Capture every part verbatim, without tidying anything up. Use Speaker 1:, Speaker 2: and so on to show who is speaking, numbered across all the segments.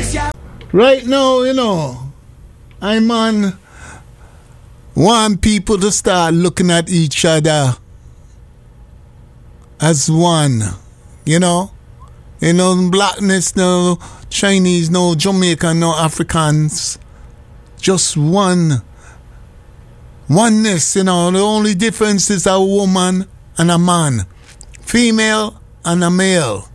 Speaker 1: Right now, you know, I'm on want people to start looking at each other as one, you know. You know, blackness, no Chinese, no Jamaican, no Africans. Just one. Oneness, you know. The only difference is a woman and a man. Female and a male.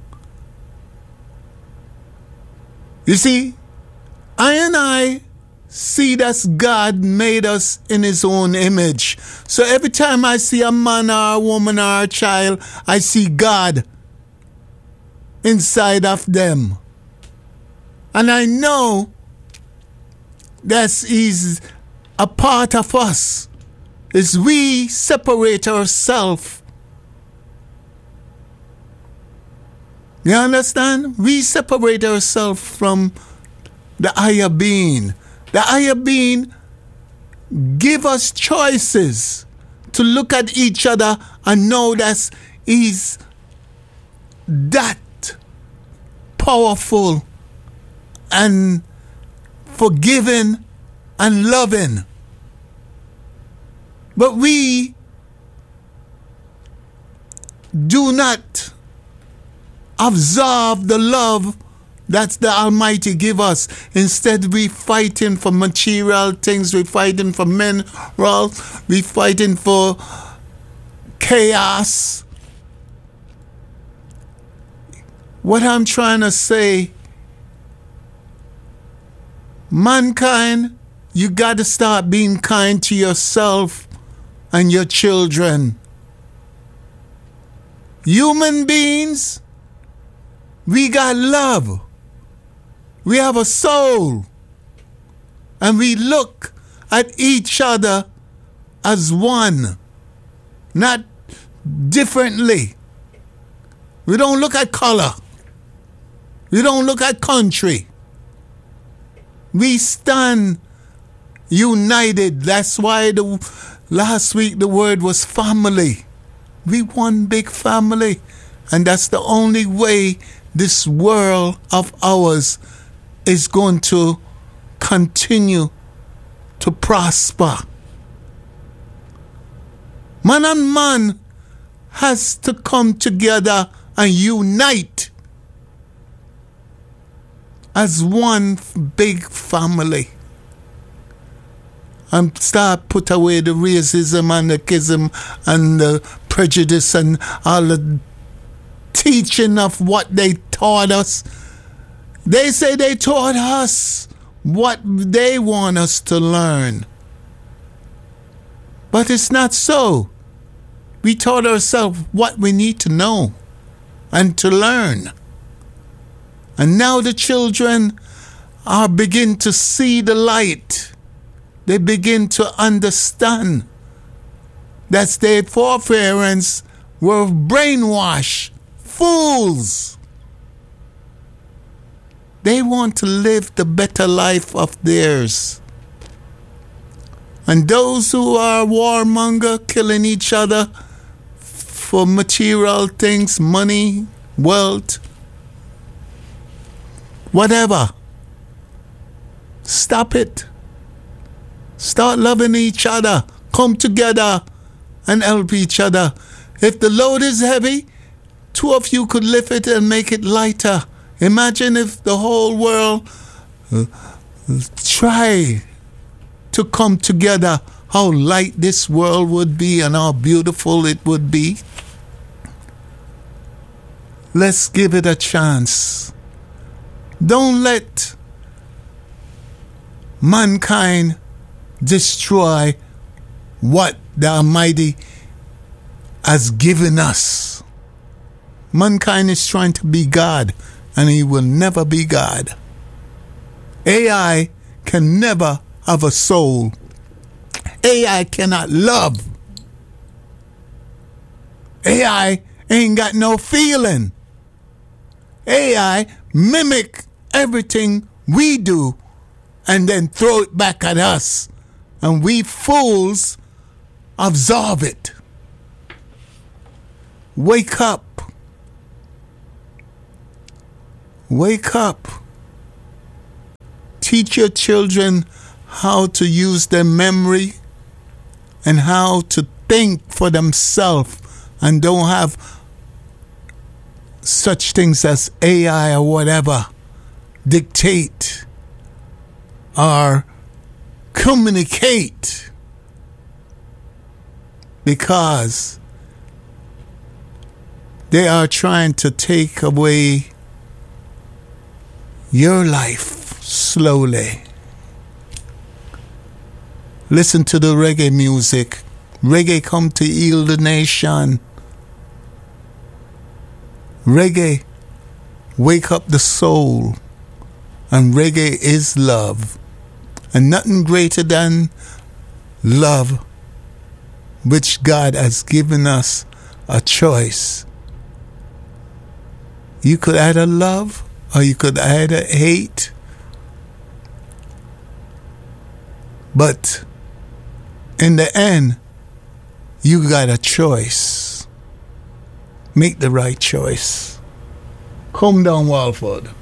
Speaker 1: You see, I and I see that God made us in his own image. So every time I see a man or a woman or a child, I see God inside of them. And I know that he's a part of us. Is we separate ourselves. You understand? We separate ourselves from the higher being. The higher being give us choices to look at each other and know that he's that powerful and forgiving and loving. But we do not absorb the love that the Almighty give us. Instead, we fighting for material things. We fighting for mineral. We fighting for chaos. What I'm trying to say, mankind, you got to start being kind to yourself and your children. Human beings, we got love. We have a soul. And we look at each other as one, not differently. We don't look at color. We don't look at country. We stand united. That's why the last week the word was family. We one big family. And that's the only way this world of ours is going to continue to prosper. Man and man has to come together and unite as one big family. And start put away the racism and the schism and the prejudice and all the teaching of what they taught us. They say they taught us what they want us to learn. But it's not so. We taught ourselves what we need to know and to learn. And now the children are begin to see the light. They begin to understand that their foreparents were brainwashed, fools. They want to live the better life of theirs. And those who are warmonger, killing each other for material things, money, wealth, whatever, stop it. Start loving each other. Come together and help each other. If the load is heavy, two of you could lift it and make it lighter. Imagine if the whole world uh, try to come together, how light this world would be and how beautiful it would be. Let's give it a chance. Don't let mankind destroy what the Almighty has given us. Mankind is trying to be God, and he will never be God. A I can never have a soul. A I cannot love. A I ain't got no feeling. A I mimic everything we do and then throw it back at us. And we fools absorb it. Wake up. Wake up. teach your children how to use their memory and how to think for themselves and don't have such things as A I or whatever dictate or communicate, because they are trying to take away your life slowly. Listen to the reggae music. Reggae come to heal the nation. Reggae wake up the soul. And reggae is love. And nothing greater than love, which God has given us a choice. You could either love or you could either hate. But in the end, you got a choice. Make the right choice. Come down, Walford.